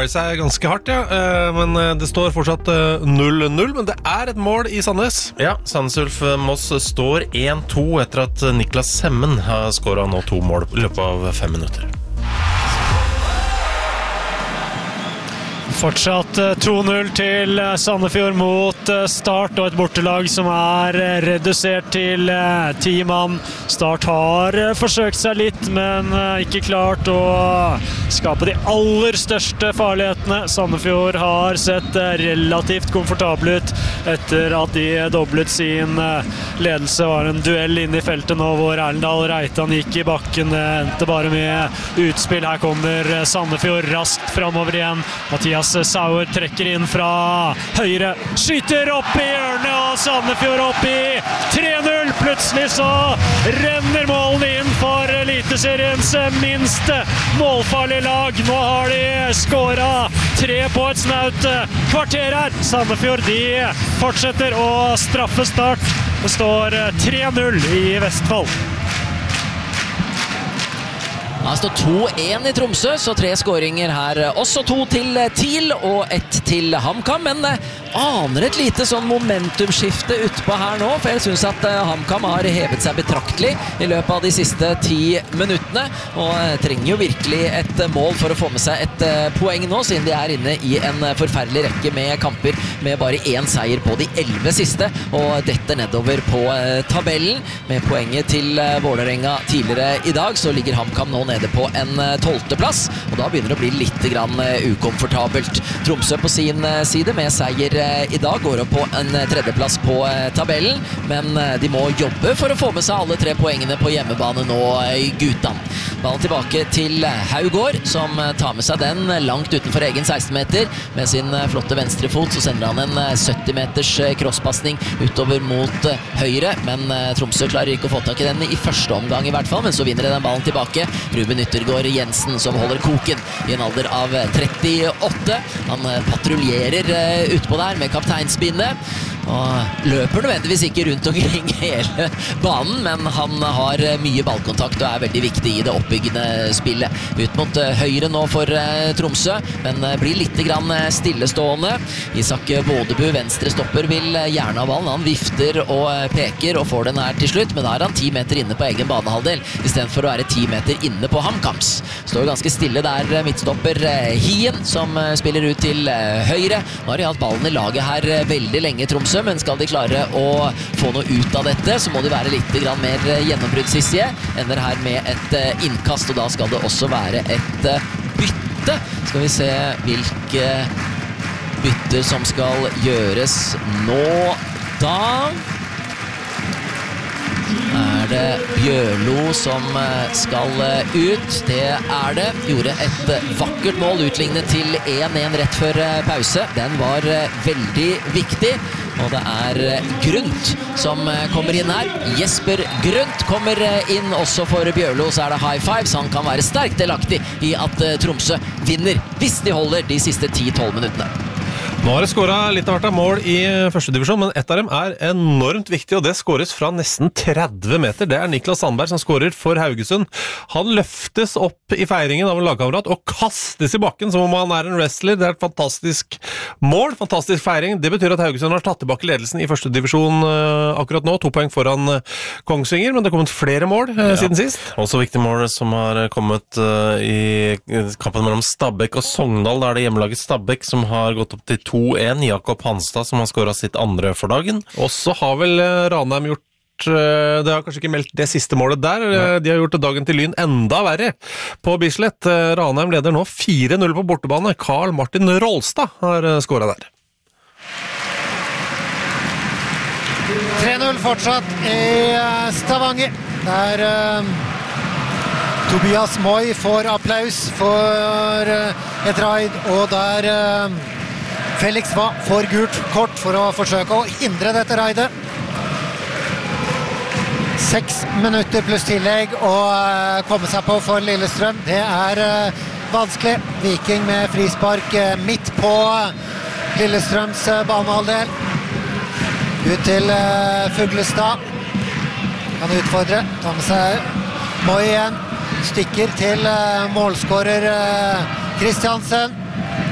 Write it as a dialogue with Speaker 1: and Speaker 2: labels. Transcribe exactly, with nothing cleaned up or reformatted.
Speaker 1: klarer seg ganske hardt, ja. Men det står fortsatt null null, men det er et mål i Sandnes.
Speaker 2: Ja, Sandnes Ulf Moss står en to etter at Niklas Semmen har skåret nå to mål i løpet av fem minutter.
Speaker 3: Fortsatt to null til Sandefjord mot Start og et bortelag som er redusert til ti mann. Start har forsøkt seg litt, men ikke klart å skape de aller største farlighetene. Sandefjord har sett relativt komfortabel ut etter at de doblet sin ledelse. Var en duell inne i feltet nå hvor Erlendal Reitan gikk i bakken. Det endte bare med utspill. Her kommer Sandefjord raskt fremover igjen. Mathias Sauer trekker inn fra høyre, skyter opp i hjørnet, og Sandefjord opp i tre null. Plutselig så renner målene inn for Eliteseriens minste målfarlige lag. Nå har de skåret tre på et snaut kvarter her. Sandefjord de fortsetter å straffe Start. Det står tre null i Vestfold.
Speaker 4: Det står to en i Tromsø, så tre skåringer her. Også to til TIL og ett til HamKam, men aner et lite sånn momentumskifte utpå her nå, for jeg synes at HamKam har hevet seg betraktelig i løpet av de siste ti minuttene, og trenger jo virkelig et mål for å få med seg et poeng nå, siden de er inne i en forferdelig rekke med kamper med bare én seier på de elleve siste, og detter nedover på tabellen. Med poenget til Vålerenga tidligere i dag, så ligger HamKam nå nede på en tolvte plass, og da begynner det å bli litt grann ukomfortabelt. Tromsø på sin side med seier i dag går opp på en tredjeplass på tabellen, men de må jobbe for å få med seg alle tre poengene på hjemmebane nå i Gutan. Ballen tilbake til Haugård, som tar med seg den langt utenfor egen seksten meter. Med sin flotte venstre fot så sender han en sytti meters crosspassning utover mot høyre, men Tromsø klarer ikke å få tak i den i første omgang i hvert fall, men så vinner den ballen tilbake. Ruben Yttergård Jensen som holder koken i en alder av trettiåtte. Han patruljerer utpå der med kapteinsbindet og løper nødvendigvis ikke rundt omkring hele banen, men han har mye ballkontakt og er veldig viktig i det oppbyggende spillet. Ut mot høyre nå for Tromsø, men blir litt grann stillestående. Isak Vådebu, venstre stopper, vil gjerne ha ballen. Han vifter og peker og får den her til slutt, men da er han ti meter inne på egen banehalvdel i stedet for å være ti meter inne på HamKams. Står ganske stille der, midtstopper Hien, som spiller ut til høyre. Nå har de hatt ballen i laget her veldig lenge, Tromsø, men skal de klare å få noe ut av dette, så må de være litt grann mer gjennombruddshissige. Ender her med et innkast, og da skal det også være et bytte. Skal vi se hvilke bytter som skal gjøres nå da. Er det Bjørlo som skal ut? Det er det. Gjorde et vakkert mål, utlignet til en en rett før pause. Den var veldig viktig, og det er Grunt som kommer inn her. Jesper Grunt kommer inn også for Bjørlo, så er det high five, så han kan være sterkt delaktig i at Tromsø vinner, hvis de holder de siste ti til tolv minuttene.
Speaker 1: Nå har det skåret litt av hvert av mål i første divisjon, men ett av dem er enormt viktig, og det skåres fra nesten tretti meter. Det er Niklas Sandberg som skårer for Haugesund. Han løftes opp i feiringen av en lagkamerat og kastes i bakken som om han er en wrestler. Det er et fantastisk mål, fantastisk feiring. Det betyr at Haugesund har tatt tilbake ledelsen i første divisjon akkurat nå. To poeng foran Kongsvinger, men det har kommet flere mål ja. siden sist.
Speaker 2: Også viktig mål som har kommet i kampen mellom Stabæk og Sogndal. Da er det hjemmelaget Stabæk som har gått opp til to en. Jakob Hanstad som har skåret sitt andre for dagen.
Speaker 1: Og så har vel Ranheim gjort, det har kanskje ikke meldt det siste målet der, ja. De har gjort dagen til Lyn enda verre på Bislett. Ranheim leder nå fire null på bortebane. Karl Martin Rolstad har skåret der.
Speaker 5: tre null fortsatt i Stavanger. Der uh, Tobias Moi får applaus for uh, et raid, og der uh, Felix Va får gult kort for å forsøke å hindre dette raidet. Seks minutter pluss tillegg å uh, komme seg på for Lillestrøm. Det er uh, vanskelig. Viking med frispark uh, midt på uh, Lillestrøms uh, banehalvdel. Ut til uh, Fuglestad. Kan utfordre. Ta med seg Moi igjen. Stikker til uh, målskårer uh, Kristiansen.